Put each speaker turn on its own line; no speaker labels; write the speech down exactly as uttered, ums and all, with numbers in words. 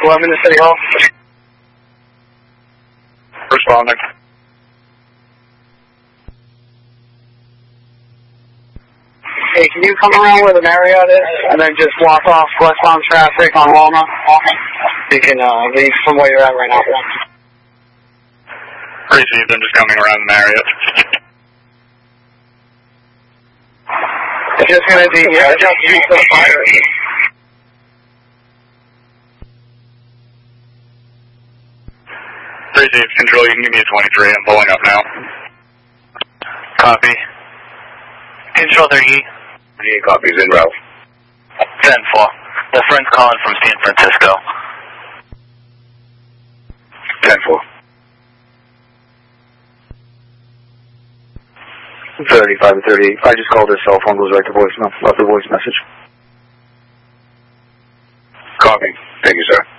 eleven to City Hall.
Responding.
Hey, can you come around where the Marriott is and then just walk off westbound traffic on Walnut? You can uh, leave from where you're at right now.
Received, I'm just coming around the Marriott.
It's just going to be, yeah, it's just use the fire.
Received, control, you can give me a twenty-three, I'm pulling up now.
Copy. Control thirty.
thirty-eight copies in route.
ten four. The friend's calling from San Francisco.
ten four.
thirty-five to thirty-eight. I just called his cell phone, goes right to voicemail. Left a voice message.
Copy. Thank you, sir.